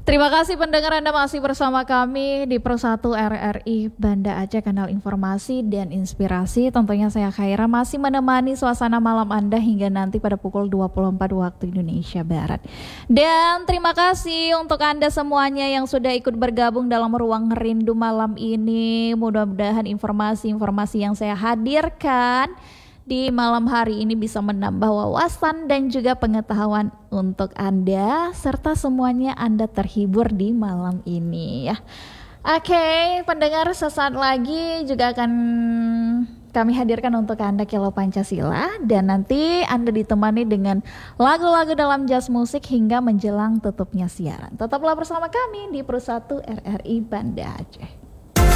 Terima kasih pendengar, Anda masih bersama kami di Pro1 RRI Banda Aceh, kanal informasi dan inspirasi. Tentunya saya Khaira masih menemani suasana malam Anda hingga nanti pada pukul 24 waktu Indonesia Barat. Dan terima kasih untuk Anda semuanya yang sudah ikut bergabung dalam ruang rindu malam ini. Mudah-mudahan informasi-informasi yang saya hadirkan di malam hari ini bisa menambah wawasan dan juga pengetahuan untuk Anda, serta semuanya Anda terhibur di malam ini ya. Oke, pendengar, sesaat lagi juga akan kami hadirkan untuk Anda Kilo Pancasila, dan nanti Anda ditemani dengan lagu-lagu dalam jazz musik hingga menjelang tutupnya siaran. Tetaplah bersama kami di Pro1 RRI Banda Aceh.